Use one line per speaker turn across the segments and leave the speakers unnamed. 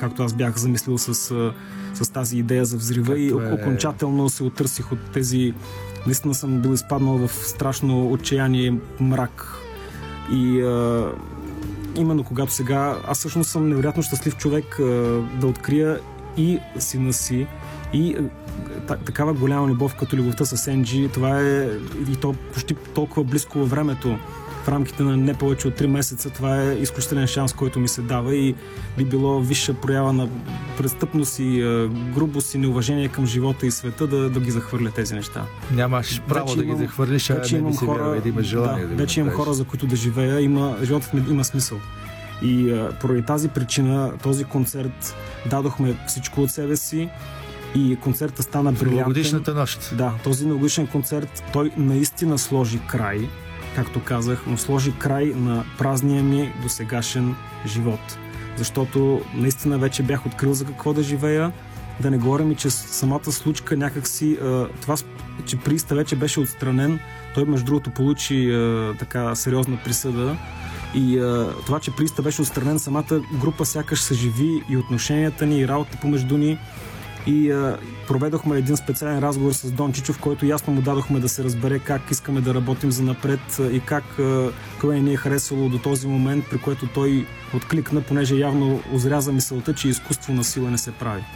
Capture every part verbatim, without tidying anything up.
както аз бях замислил с, с тази идея за взрива. Както и е... окончателно се отърсих от тези... Наистина съм бил изпаднал в страшно отчаяние, мрак. И а, именно когато сега... Аз всъщност съм невероятно щастлив човек а, да открия и сина си, и а, такава голяма любов като любовта с Енджи. Това е и то почти толкова близко във времето. В рамките на не повече от три месеца, това е изключителен шанс, който ми се дава и би било висша проява на престъпност и грубост и неуважение към живота и света да, да ги захвърля тези неща.
Нямаш право вече да имам, ги захвърлиш, а не би си вярва да имаш желание. Да, да
вече имам хора, за които да живея, има, животът ми има смисъл. И а, поради тази причина този концерт дадохме всичко от себе си и концерта стана брилянтен.
Новогодишната нощ.
Да, този новогодишен концерт, той наистина сложи край, както казах, но сложи край на празния ми досегашен живот. Защото наистина вече бях открил за какво да живея. Да не говорим и че самата случка някакси... Това, че Приста вече беше отстранен, той между другото получи така сериозна присъда. И това, че Приста беше отстранен, самата група сякаш съживи и отношенията ни, и работа помежду ни. И а, проведохме един специален разговор с Дон Чичо, в който ясно му дадохме да се разбере как искаме да работим за напред и как а, кое ни е харесало до този момент, при което той откликна, понеже явно озряза мисълта, че изкуство на сила не се прави.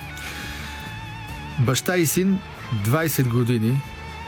Баща и син, двайсет години.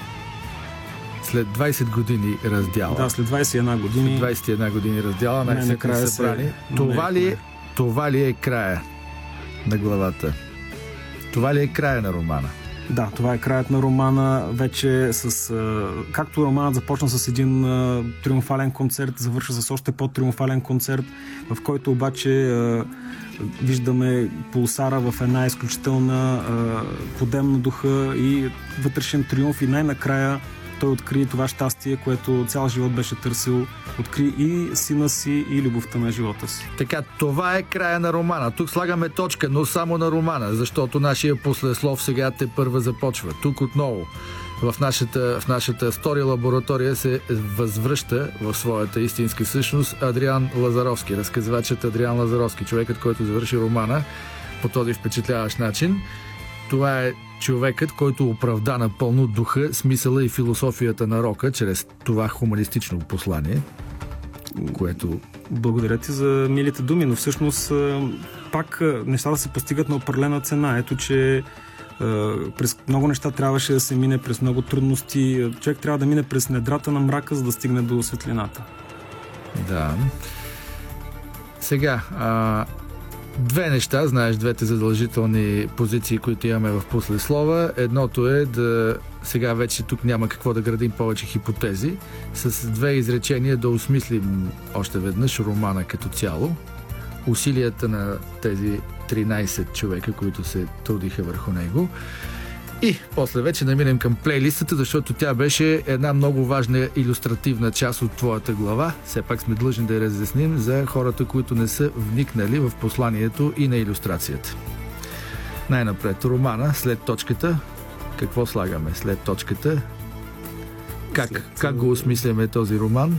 След двайсет години раздяла.
Да, след двайсет и една години.
След двайсет и една години раздяла, най-накрая се събрани. Това ли, това ли е края на главата? Това ли е края на романа?
Да, това е краят на романа. Вече с... А, както романът започна с един а, триумфален концерт, завършва с още по-триумфален концерт, в който обаче а, виждаме Пулсара в една изключителна а, подемна духа и вътрешен триумф и най-накрая той откри това щастие, което цял живот беше търсил. Откри и сина си, и любовта на живота си.
Така, това е края на романа. Тук слагаме точка, но само на романа, защото нашия послеслов сега те първа започва. Тук отново в нашата, в нашата стори лаборатория се възвръща в своята истинска същност Адриан Лазаровски, разказвачът Адриан Лазаровски, човекът, който завърши романа по този впечатляващ начин. Това е човекът, който оправда напълно духа, смисъла и философията на рока чрез това хуманистично послание, което...
Благодаря ти за милите думи, но всъщност пак нещата се постигат на определена цена. Ето, че през много неща трябваше да се мине, през много трудности. Човек трябва да мине през недрата на мрака, за да стигне до светлината.
Да. Сега... А... Две неща, знаеш, двете задължителни позиции, които имаме в послеслова. Едното е да сега вече тук няма какво да градим повече хипотези. С две изречения да осмислим още веднъж романа като цяло. Усилията на тези тринайсет човека, които се трудиха върху него. И после вече намирам към плейлистата, защото тя беше една много важна илюстративна част от твоята глава. Все пак сме длъжни да я разясним за хората, които не са вникнали в посланието и на илюстрацията. Най-напред романа, след точката. Какво слагаме след точката? Как, след... как го осмисляме този роман?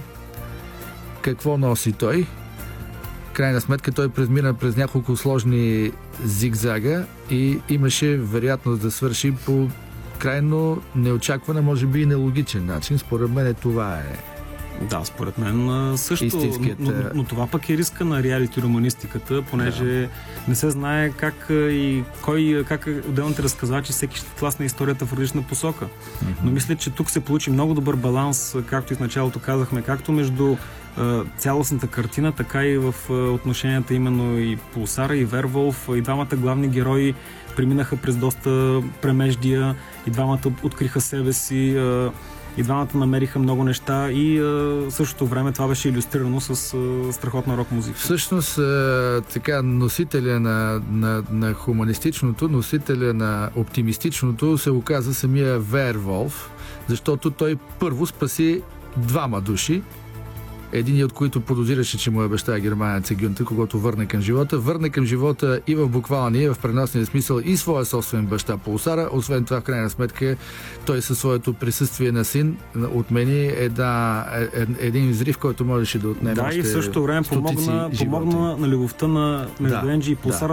Какво носи той? Крайна сметка той презмина през няколко сложни зигзага и имаше вероятност да свърши по крайно неочаквана, може би и нелогичен начин. Според мен това е.
Да, според мен също,
истинският...
но, но, но това пък е риска на реалити романистиката, понеже да. не се знае как и кой, как отделните разказвачи всеки ще тласне историята в различна посока. Mm-hmm. Но мисля, че тук се получи много добър баланс, както и в началото казахме, както между цялостната картина, така и в отношенията именно и Пулсара, и Верволф. И двамата главни герои преминаха през доста премеждия, и двамата откриха себе си, и двамата намериха много неща, и в същото време това беше илюстрирано с страхотна рок музика.
Всъщност, така, носителя на, на, на хуманистичното, носителя на оптимистичното се оказа самия Верволф, защото той първо спаси двама души, един от които подозираше, че му е баща германец Гюнтер, когато върне към живота. Върне към живота и в буквалния, в преносния смисъл и своя собствен баща Пулсара. Освен това, в крайна сметка, той със своето присъствие на син отмени една, един взрив, който можеше да отнеме.
Да, и в същото време помогна, помогна на любовта на между да, Енджи и Пулсара. Да.